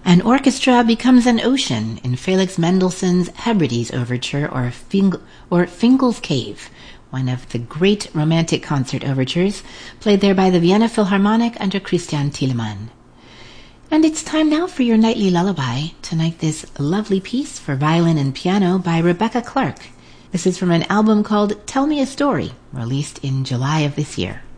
An orchestra becomes an ocean in Felix Mendelssohn's Hebrides Overture or Finkel's Cave, one of the great romantic concert overtures, played there by the Vienna Philharmonic under Christian Thielemann. And it's time now for your nightly lullaby. Tonight, this lovely piece for violin and piano by Rebecca Clark. This is from an album called Tell Me a Story, released in July of this year.